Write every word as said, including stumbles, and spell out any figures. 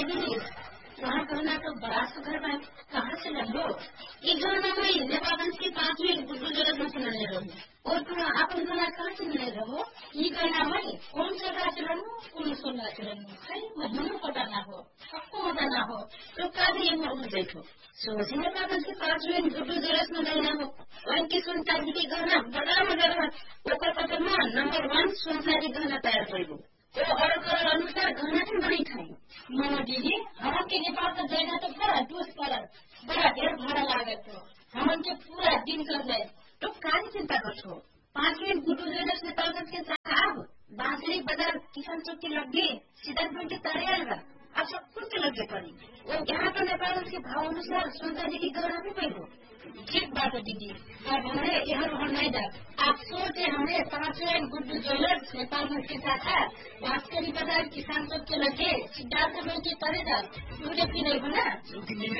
दीदी वहाँ कहना तो बड़ा सा घर में कहाँ से लो ये घर में वही नेपालगंज के पास में गुड्डू जगह में सुनने रहो और तुम आप उनका कहाँ से मिले रहो ये कहना वही कौन सा रात रहो कौन सो रात रहो खाली मजनू पता ना हो सबको पता ना हो तो का ये मौजूद देखो सोची नेपालगंज के पास में गुड्डू जगह में रहना हो वहीं की सुनता के घर ना बड़ा मगर वो कहता नंबर वन सुनसारी घर तैयार करेगो तो और अनुसार घना से बड़ी खाई मामा दीदी हम के नेपाल का जाएगा तो बड़ा दूस पर बड़ा ढेर भाड़ा लागत हो हम के पूरा दिन कर जाए तो काहे चिंता करछो पाँच मिनट गुड्डू ज्वेलर्स नेपाल के साहब बांसुरी बाजार किसान चौक के लगे सीधा के तारे आएगा अब सब कुछ के लगे पड़ी वो यहाँ तो नेपाल के भाव अनुसार सुनता जी की गहना भी पैगो ठीक बात है दीदी अब हमें यहाँ रहना जा आप सोचे हमें पाँच मिनट गुड्डू ज्वेलर्स नेपाल के साथ बांसुरी बाजार किसान चौक के लगे सिद्धार्थ के तरे जा मुझे भी नहीं बना